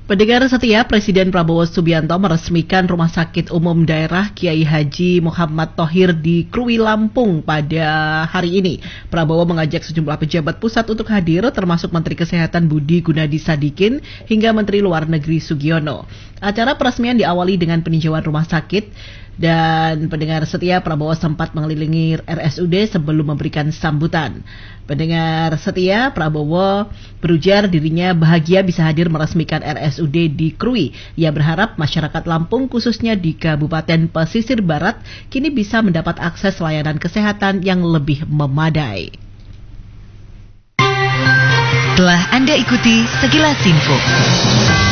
Pendengar setia, Presiden Prabowo Subianto meresmikan Rumah Sakit Umum Daerah Kiai Haji Muhammad Thohir di Krui, Lampung pada hari ini. Prabowo mengajak sejumlah pejabat pusat untuk hadir, termasuk Menteri Kesehatan Budi Gunadi Sadikin hingga Menteri Luar Negeri Sugiono. Acara peresmian diawali dengan peninjauan rumah sakit. Dan pendengar setia, Prabowo sempat mengelilingi RSUD sebelum memberikan sambutan. Pendengar setia, Prabowo berujar dirinya bahagia bisa hadir meresmikan RSUD di Krui. Ia berharap masyarakat Lampung khususnya di Kabupaten Pesisir Barat kini bisa mendapat akses layanan kesehatan yang lebih memadai. Telah Anda ikuti Sekilas Info.